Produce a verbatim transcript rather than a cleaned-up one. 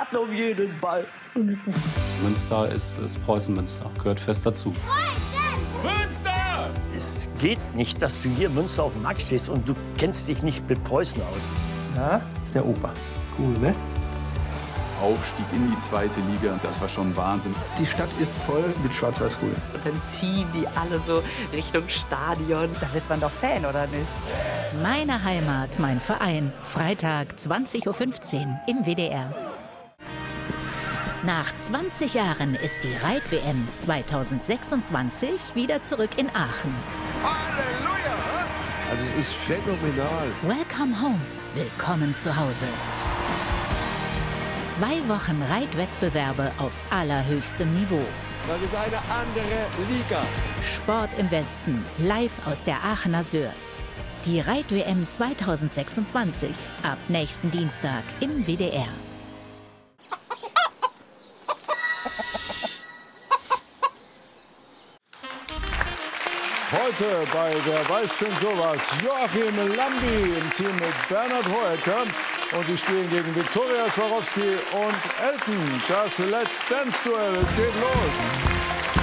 warten um jeden Ball. Münster ist, ist Preußen-Münster, gehört fest dazu. Münster! Es geht nicht, dass du hier Münster auf dem Markt stehst und du kennst dich nicht mit Preußen aus. Na, ist der Opa. Cool, ne? Aufstieg in die zweite Liga, das war schon Wahnsinn. Die Stadt ist voll mit Schwarz-Weiß-Grün. Und dann ziehen die alle so Richtung Stadion. Da wird man doch Fan, oder nicht? Meine Heimat, mein Verein. Freitag, zwanzig Uhr fünfzehn im W D R. Nach zwanzig Jahren ist die Reit-W M zweitausendsechsundzwanzig wieder zurück in Aachen. Halleluja! Also es ist phänomenal. Welcome home. Willkommen zu Hause. Zwei Wochen Reitwettbewerbe auf allerhöchstem Niveau. Das ist eine andere Liga. Sport im Westen, live aus der Aachener Sörs. Die Reit-W M zweitausendsechsundzwanzig, ab nächsten Dienstag im W D R. Heute bei Wer weiß denn sowas? Joachim Lambi im Team mit Bernhard Hoeker. Und sie spielen gegen Viktoria Swarovski und Elton. Das Let's Dance Duell. Es geht los.